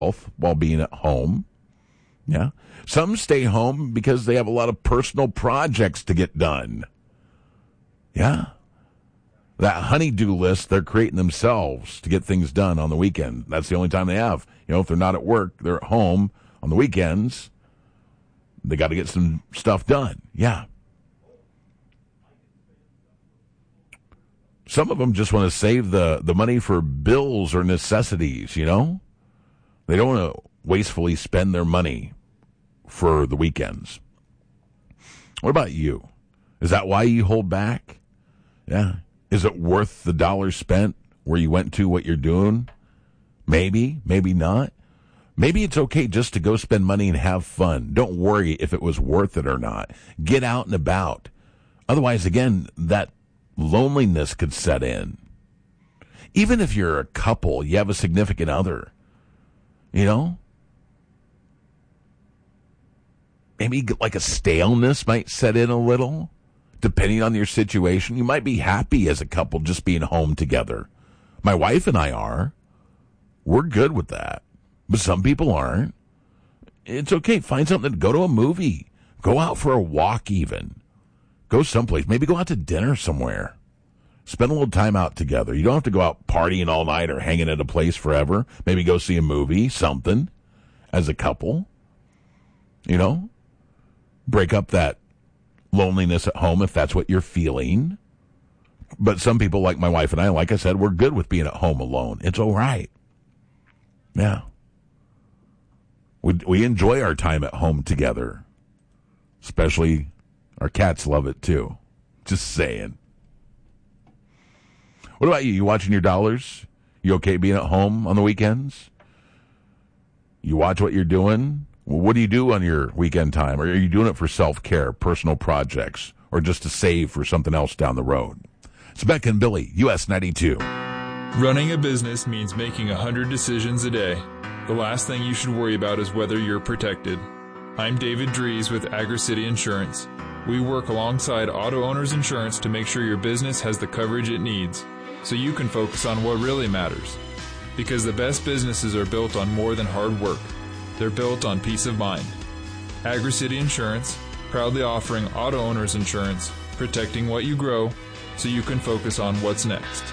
while being at home. Yeah. Some stay home because they have a lot of personal projects to get done. Yeah. That honey-do list they're creating themselves to get things done on the weekend. That's the only time they have. If they're not at work, they're at home on the weekends. They got to get some stuff done. Yeah. Some of them just want to save the money for bills or necessities, They don't want to wastefully spend their money for the weekends. What about you? Is that why you hold back? Yeah. Is it worth the dollars spent where you went to, what you're doing? Maybe, maybe not. Maybe it's okay just to go spend money and have fun. Don't worry if it was worth it or not. Get out and about. Otherwise, again, that loneliness could set in. Even if you're a couple, you have a significant other, Maybe like a staleness might set in a little, depending on your situation. You might be happy as a couple just being home together. My wife and I are. We're good with that. But some people aren't. It's okay. Find something. Go to a movie. Go out for a walk even. Go someplace. Maybe go out to dinner somewhere. Spend a little time out together. You don't have to go out partying all night or hanging at a place forever. Maybe go see a movie, something, as a couple. Break up that loneliness at home if that's what you're feeling. But some people, like my wife and I, like I said, we're good with being at home alone. It's all right. Yeah. We enjoy our time at home together. Especially our cats love it too. Just saying. What about you? You watching your dollars? You okay being at home on the weekends? You watch what you're doing? Well, what do you do on your weekend time? Or are you doing it for self-care, personal projects, or just to save for something else down the road? It's Beck and Billy, US 92. Running a business means making 100 decisions a day. The last thing you should worry about is whether you're protected. I'm David Dries with AgriCity Insurance. We work alongside Auto Owners Insurance to make sure your business has the coverage it needs, so you can focus on what really matters. Because the best businesses are built on more than hard work. They're built on peace of mind. AgriCity Insurance, proudly offering auto owners insurance, protecting what you grow, so you can focus on what's next.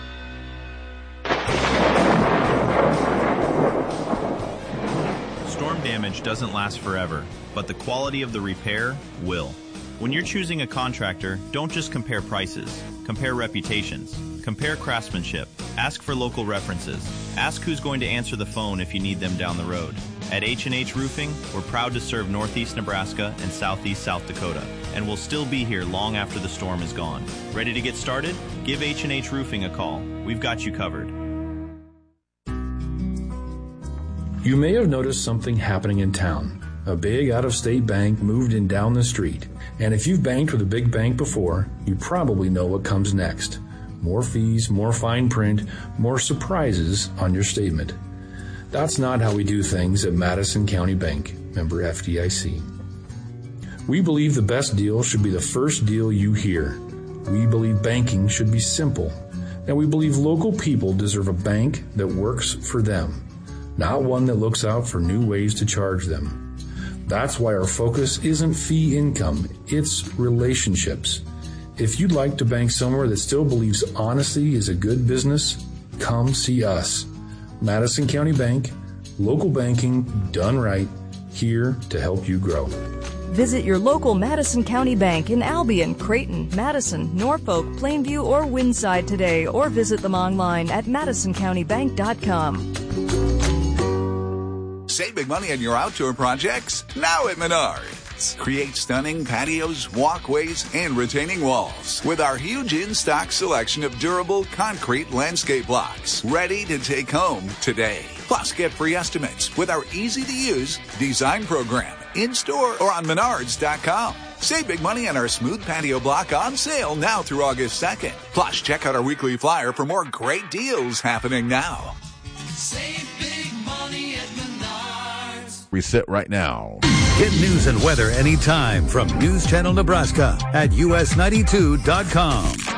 Storm damage doesn't last forever, but the quality of the repair will. When you're choosing a contractor, don't just compare prices. Compare reputations. Compare craftsmanship. Ask for local references. Ask who's going to answer the phone if you need them down the road. At H&H Roofing, we're proud to serve Northeast Nebraska and Southeast South Dakota, and we'll still be here long after the storm is gone. Ready to get started? Give H&H Roofing a call. We've got you covered. You may have noticed something happening in town. A big out-of-state bank moved in down the street. And if you've banked with a big bank before, you probably know what comes next. More fees, more fine print, more surprises on your statement. That's not how we do things at Madison County Bank, member FDIC. We believe the best deal should be the first deal you hear. We believe banking should be simple. And we believe local people deserve a bank that works for them, not one that looks out for new ways to charge them. That's why our focus isn't fee income, it's relationships. If you'd like to bank somewhere that still believes honesty is a good business, come see us. Madison County Bank, local banking done right, here to help you grow. Visit your local Madison County Bank in Albion, Creighton, Madison, Norfolk, Plainview, or Winside today, or visit them online at madisoncountybank.com. Save big money on your outdoor projects now at Menards. Create stunning patios, walkways, and retaining walls with our huge in-stock selection of durable concrete landscape blocks ready to take home today. Plus, get free estimates with our easy-to-use design program in-store or on Menards.com. Save big money on our smooth patio block on sale now through August 2nd. Plus, check out our weekly flyer for more great deals happening now. Save big money at Menards. We sit right now. Get news and weather anytime from News Channel Nebraska at us92.com.